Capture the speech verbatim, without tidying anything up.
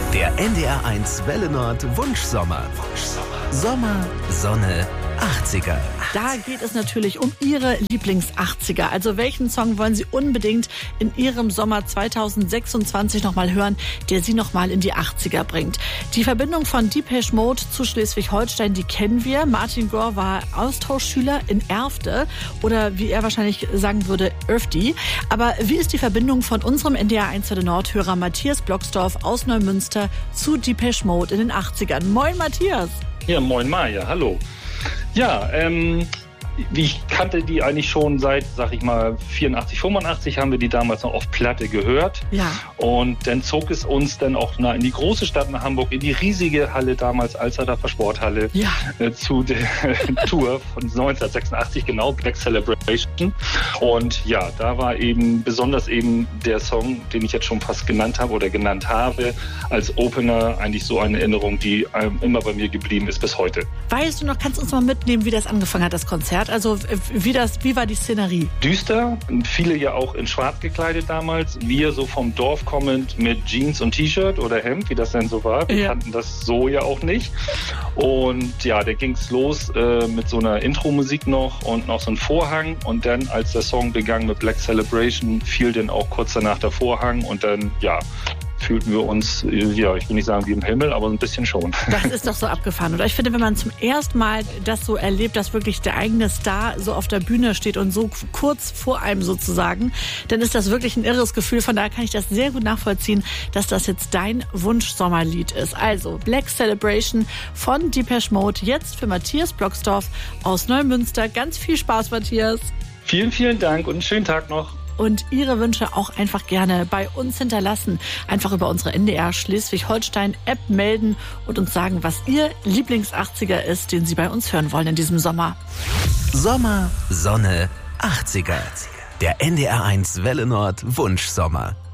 Der N D R eins Welle Nord Wunschsommer. Sommer, Sonne, achtziger. Da geht es natürlich um Ihre Lieblings-achtziger. Also welchen Song wollen Sie unbedingt in Ihrem Sommer zweitausendsechsundzwanzig nochmal hören, der Sie nochmal in die achtziger bringt? Die Verbindung von Depeche Mode zu Schleswig-Holstein, die kennen wir. Martin Gore war Austauschschüler in Erfde oder wie er wahrscheinlich sagen würde, Erfdi. Aber wie ist die Verbindung von unserem N D R eins Welle Nord-Hörer Matthias Blocksdorf aus Neumünster zu Depeche Mode in den achtzigern? Moin Matthias! Ja, moin Maja, hallo. Ja, ähm, ich kannte die eigentlich schon seit, sag ich mal, vierundachtzig, fünfundachtzig haben wir die damals noch auf Platte gehört. Ja. Und dann zog es uns dann auch nach, in die große Stadt nach Hamburg, in die riesige Halle damals, Alsterdorfer Sporthalle, ja. äh, zu der Tour von neunzehnhundertsechsundachtzig, genau, Black Celebration. Und ja, da war eben besonders eben der Song, den ich jetzt schon fast genannt habe oder genannt habe, als Opener eigentlich so eine Erinnerung, die ähm, immer bei mir geblieben ist bis heute. Weißt du noch, kannst du uns mal mitnehmen, wie das angefangen hat, das Konzert? Also wie, das, wie war die Szenerie? Düster, viele ja auch in schwarz gekleidet damals. Wir so vom Dorf kommend mit Jeans und T-Shirt oder Hemd, wie das denn so war. Wir ja. kannten das so ja auch nicht. Und ja, da ging es los äh, mit so einer Intro-Musik noch und noch so ein Vorhang. Und dann, als der Song begann mit Black Celebration, fiel dann auch kurz danach der Vorhang. Und dann, ja, fühlten wir uns, ja, ich will nicht sagen wie im Himmel, aber ein bisschen schon. Das ist doch so abgefahren. Oder ich finde, wenn man zum ersten Mal das so erlebt, dass wirklich der eigene Star so auf der Bühne steht und so kurz vor einem sozusagen, dann ist das wirklich ein irres Gefühl. Von daher kann ich das sehr gut nachvollziehen, dass das jetzt dein Wunsch-Sommerlied ist. Also Black Celebration von Depeche Mode, jetzt für Matthias Blocksdorf aus Neumünster. Ganz viel Spaß, Matthias. Vielen, vielen Dank und einen schönen Tag noch. Und Ihre Wünsche auch einfach gerne bei uns hinterlassen. Einfach über unsere N D R Schleswig-Holstein-App melden und uns sagen, was Ihr Lieblings-achtziger ist, den Sie bei uns hören wollen in diesem Sommer. Sommer, Sonne, achtziger. Der N D R eins Welle Nord Wunschsommer.